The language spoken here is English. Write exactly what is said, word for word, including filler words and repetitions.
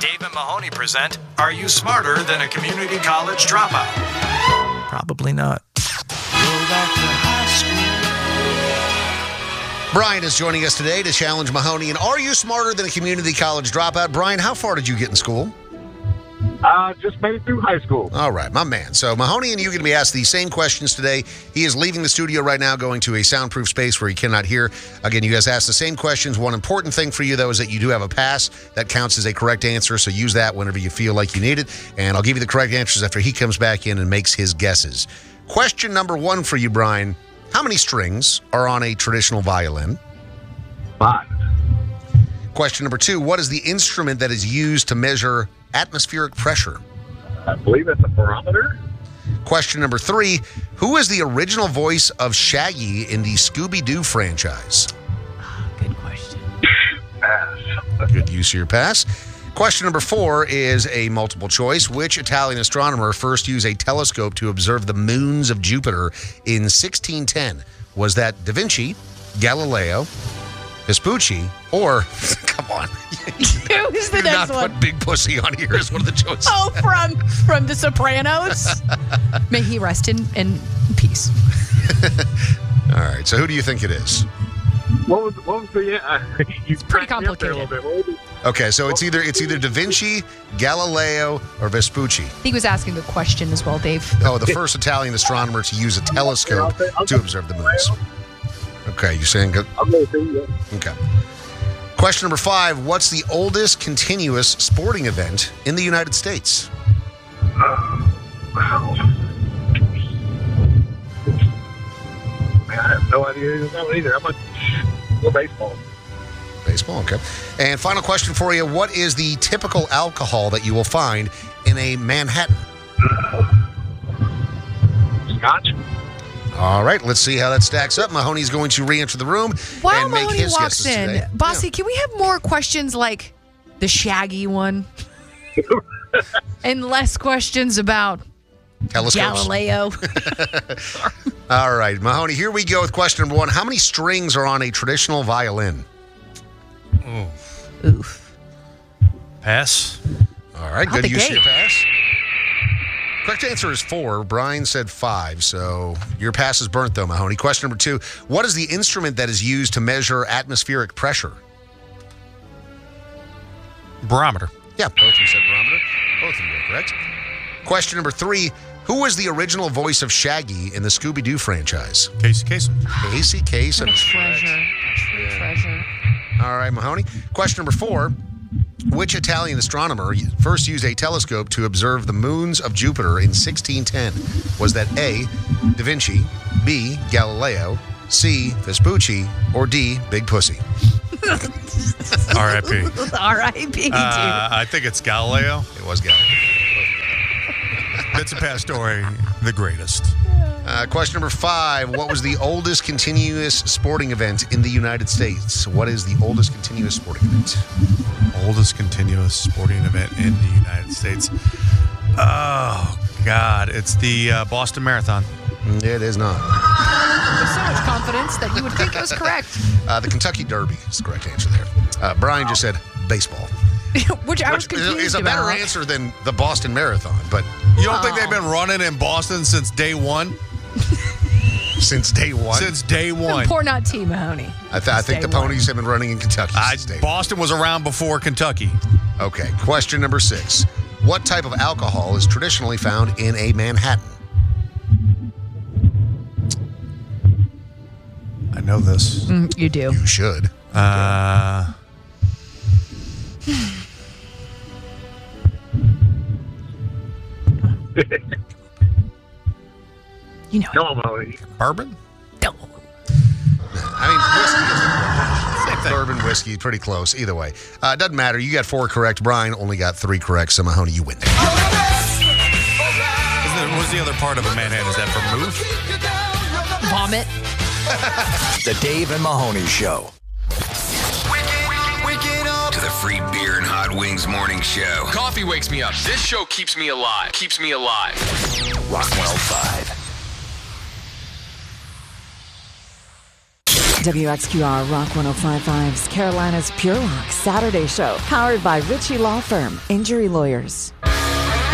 Dave and Mahoney present, Are You Smarter Than a Community College Dropout? Probably not. Brian is joining us today to challenge Mahoney. And are you smarter than a community college dropout? Brian, how far did you get in school? Uh, just made it through high school. All right, my man. So Mahoney and you are going to be asked the same questions today. He is leaving the studio right now, going to a soundproof space where he cannot hear. Again, you guys ask the same questions. One important thing for you, though, is that you do have a pass. That counts as a correct answer, so use that whenever you feel like you need it. And I'll give you the correct answers after he comes back in and makes his guesses. Question number one for you, Brian. How many strings are on a traditional violin? Five. Question number two. What is the instrument that is used to measure atmospheric pressure? I believe it's a barometer. Question number three. Who is the original voice of Shaggy in the Scooby-Doo franchise? Good question. Pass. Good use of your pass. Question number four is a multiple choice. Which Italian astronomer first used a telescope to observe the moons of Jupiter in sixteen ten? Was that Da Vinci, Galileo, Vespucci, or, come on. Who's the Do next not one? put Big Pussy on here as one of the choices. Oh, from from The Sopranos. May he rest in, in peace. All right, so who do you think it is? What was, what was the... Uh, it's pretty complicated. Okay, so it's either it's either Da Vinci, Galileo, or Vespucci. He was asking a question as well, Dave. Oh, the first Italian astronomer to use a telescope to observe the moons. Okay, you're saying good? Okay. Question number five. What's the oldest continuous sporting event in the United States? Man, I have no idea that one either. I'm a go baseball. Baseball, okay. And final question for you. What is the typical alcohol that you will find in a Manhattan? Scotch. All right, let's see how that stacks up. Mahoney's going to re-enter the room While and make Mahoney his walks guesses in, today. Bossy, Yeah. can we have more questions like the Shaggy one? And less questions about Telescopes. Galileo. All right, Mahoney, here we go with question number one. How many strings are on a traditional violin? Oof. Pass. All right, Out good the use of gate. your pass. Correct answer is four. Brian said five, so your pass is burnt, though, Mahoney. Question number two. What is the instrument that is used to measure atmospheric pressure? Barometer. Yeah, both of you said barometer. Both of you are correct. Question number three. Who was the original voice of Shaggy in the Scooby-Doo franchise? Casey Kasem. Casey Kasem. What a is correct. treasure. True treasure. All right, Mahoney. Question number four. Which Italian astronomer first used a telescope to observe the moons of Jupiter in sixteen ten? Was that A, Da Vinci, B, Galileo, C, Vespucci, or D, Big Pussy? R I P R I P Uh, I think it's Galileo. It was Galileo. Vincent Pastore, the greatest. Uh, question number five. What was the oldest continuous sporting event in the United States? What is the oldest continuous sporting event? Oldest continuous sporting event in the United States. Oh, God. It's the uh, Boston Marathon. It is not. With so much confidence that you would think it was correct. Uh, the Kentucky Derby is the correct answer there. Uh, Brian just said baseball. Which I was Which is confused is a better about. answer than the Boston Marathon, but You don't think they've been running in Boston since day one? since day one. Since day one. Poor not T. Mahoney. I, th- I think Day the one. ponies have been running in Kentucky I, since day one. Boston was around before Kentucky. Okay, question number six. What type of alcohol is traditionally found in a Manhattan? I know this. Mm, you do. You should. Uh, You know. Come on, Molly. bourbon? Don't. I mean, whiskey is the Same thing. bourbon whiskey, pretty close. Either way, uh, doesn't matter. You got four correct. Brian only got three correct. So Mahoney, you win. Isn't it, what's the other part of a Manhattan? Is that vermouth? Vomit. The Dave and Mahoney Show. To the free beer and hot wings morning show. Coffee wakes me up. This show keeps me alive. Keeps me alive. Rock one oh five. W X Q R Rock one oh five point five's Carolina's Pure Rock Saturday Show, powered by Ritchie Law Firm, Injury Lawyers.